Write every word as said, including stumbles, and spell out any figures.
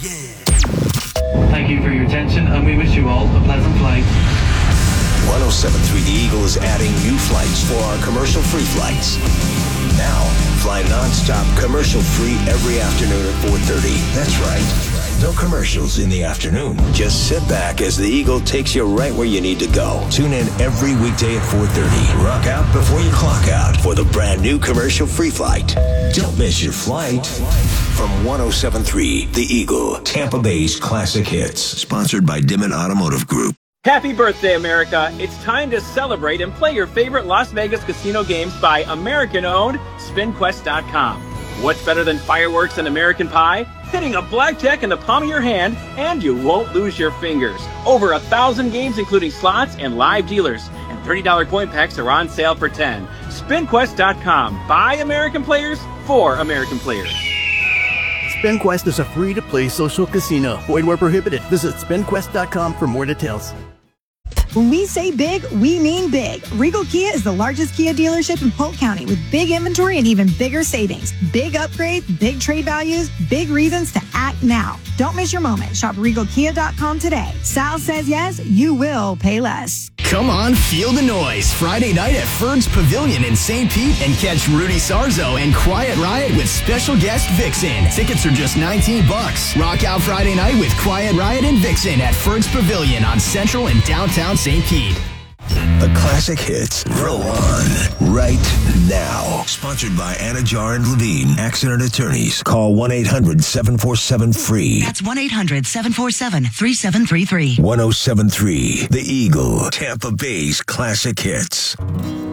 Thank you for your attention, and we wish you all a pleasant flight. one oh seven point three The Eagle is adding new flights for our commercial-free flights. Now, fly non-stop commercial-free every afternoon at four thirty. That's right. No commercials in the afternoon. Just sit back as the Eagle takes you right where you need to go. Tune in every weekday at four thirty. Rock out before you clock out for the brand new commercial-free flight. Don't miss your flight. From one oh seven point three The Eagle, Tampa Bay's classic hits. Sponsored by Dimmitt Automotive Group. Happy birthday, America. It's time to celebrate and play your favorite Las Vegas casino games by American-owned Spin Quest dot com. What's better than fireworks and American pie? Hitting a blackjack in the palm of your hand, and you won't lose your fingers. Over a thousand games, including slots and live dealers. And thirty dollars coin packs are on sale for ten dollars. Spin Quest dot com. By American players, for American players. SpinQuest is a free-to-play social casino. Void where prohibited. Visit Spin Quest dot com for more details. When we say big, we mean big. Regal Kia is the largest Kia dealership in Polk County with big inventory and even bigger savings. Big upgrades, big trade values, big reasons to act now. Don't miss your moment. Shop Regal Kia dot com today. Sal says yes, you will pay less. Come on, feel the noise. Friday night at Ferg's Pavilion in Saint Pete and catch Rudy Sarzo and Quiet Riot with special guest Vixen. Tickets are just nineteen bucks. Rock out Friday night with Quiet Riot and Vixen at Ferg's Pavilion on Central and downtown Saint Pete. The classic hits roll on right now. Sponsored by Anna Jar and Levine, Accident Attorneys. Call one eight hundred seven four seven free. That's one eight hundred seven four seven three seven three three. one oh seven point three The Eagle, Tampa Bay's classic hits.